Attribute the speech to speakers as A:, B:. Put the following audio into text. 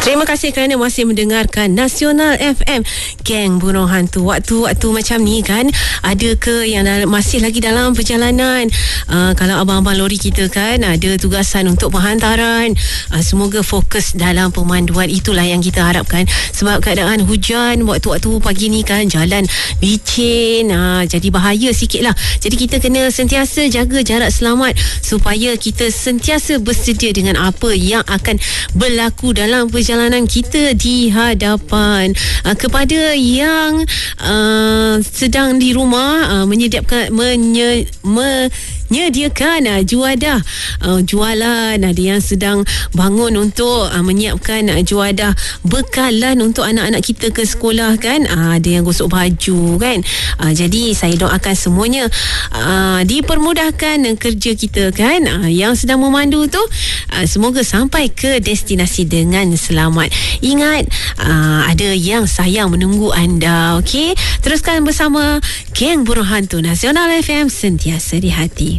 A: Terima kasih kerana masih mendengarkan Nasional FM. Geng Burung Hantu, waktu macam ni kan, ada ke yang masih lagi dalam perjalanan? Kalau abang-abang lori kita kan ada tugasan untuk penghantaran, semoga fokus dalam pemanduan. Itulah yang kita harapkan, sebab keadaan hujan waktu-waktu pagi ni kan, jalan licin, jadi bahaya sikit lah. Jadi kita kena sentiasa jaga jarak selamat supaya kita sentiasa bersedia dengan apa yang akan berlaku dalam perjalanan kita di hadapan. Kepada yang sedang di rumah menyediakan juadah, jualan, ada yang sedang bangun untuk menyiapkan juadah bekalan untuk anak-anak kita ke sekolah kan, ada yang gosok baju kan. Jadi saya doakan semuanya dipermudahkan kerja kita kan, yang sedang memandu tu semoga sampai ke destinasi dengan selamat. Ingat, ada yang sayang menunggu anda. Okey, teruskan bersama Geng Burung Hantu Nasional FM, sentiasa di hati.